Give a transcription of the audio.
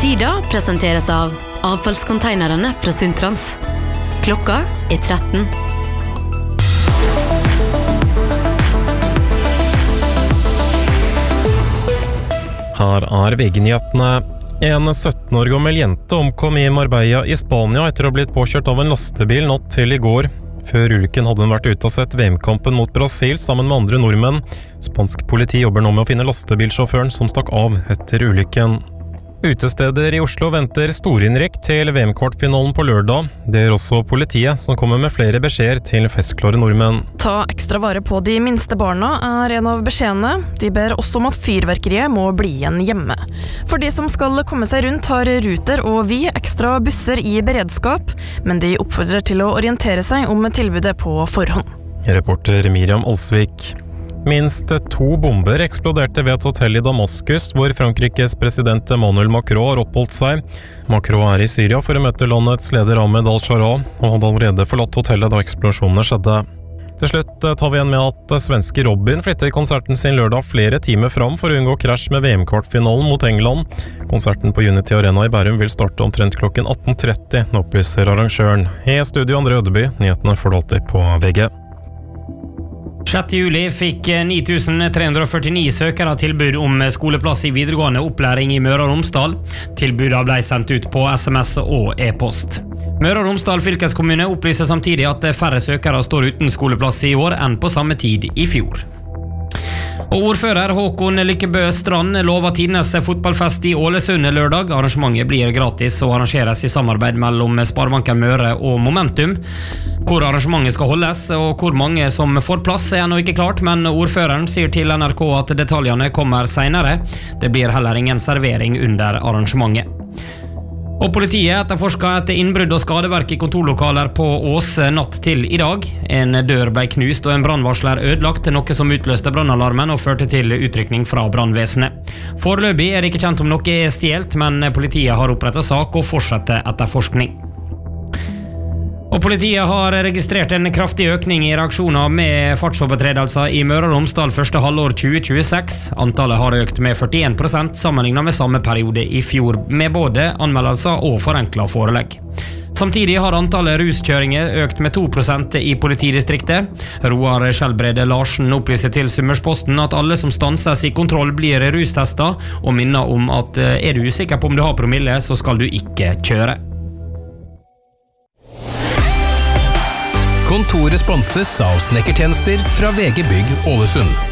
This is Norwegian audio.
Tida presenteres av avfallskonteinerne fra Sundtrans. Klokka 13. Her VG-nyhetene. En 17 år gammel jente omkom i Marbella i Spania etter å ha blitt påkjørt av en lastebil natt til i går. Før ulykken hadde hun vært ute og sett VM-kampen mot Brasil sammen med andre nordmenn. Spansk politi jobber nå med å finne lastebilsjåføren som stakk av etter ulykken. Utesteder i Oslo venter storinnrykk til VM-kvartfinalen på lørdag. Det er også politiet, som kommer med flere beskjeder til festklare nordmenn. Ta ekstra vare på de minste barna er en av beskjedene. De ber også om at fyrverkeriet må bli igjen hjemme. For de som skal komme seg rundt har Ruter og Vy ekstra busser i beredskap, men de oppfordrer til å orientere seg om tilbudet på forhånd. Reporter Miriam Olsvik. Minst 2 bomber eksploderte ved et hotell i Damaskus, hvor Frankrikes president Emmanuel Macron har oppholdt seg. Macron er i Syria for å møte landets leder Ahmed al-Shara, og hadde allerede forlatt hotellet da eksplosjonene skjedde. Til slutt tar vi igjen med at svenske Robin flytter konserten sin lørdag flere timer fram for å unngå krasj med VM-kvartfinalen mot England. Konserten på Unity Arena i Bærum vil starte omtrent klokken 18:30, opplyser arrangøren. I studio André Ødeby, nyhetene får du alltid på VG. 6. juli fikk 9349 søkere tilbud om skoleplass i videregående opplæring i Møre og Romsdal. Tilbudet ble sendt ut på SMS og e-post. Møre og Romsdal fylkeskommune opplyser samtidig at færre søkere står uten skoleplass i år enn på samme tid i fjor. Og ordfører Håkon Lykkebø Strand lover tidenes fotballfest i Ålesund lørdag. Arrangementet blir gratis og arrangeres i samarbeid mellom Sparebanken Møre og Momentum. Hvor arrangementet skal holdes og hvor mange som får plass er ennå ikke klart, men ordføreren sier til NRK at detaljene kommer senere. Det blir heller ingen servering under arrangementet. Og politiet etterforsker et innbrudd og skadeverk i kontorlokaler på Åse natt til i dag. En dør ble knust og en brannvarsler ødelagt, noe som utløste brannalarmen og førte til utrykning fra brannvesenet. Foreløpig er det ikke kjent om noe er stjelt, men politiet har opprettet sak og fortsetter etterforskning. Og politiet har registrert en kraftig økning i reaksjoner med fartsovertredelser i Møre og Romsdal første halvår 2026. Antallet har økt med 41% sammenlignet med samme periode i fjor, med både anmeldelser og forenklet forelegg. Samtidig har antallet ruskjøringer økt med 2% i politidistriktet. Roar Skjelbrede Larsen opplyser til Summersposten at alle som stanses i kontroll blir rustestet, og minner om at er du usikker på om du har promille, så skal du ikke kjøre. Kontoret sponses av snekkertjenester fra VG Bygg Ålesund.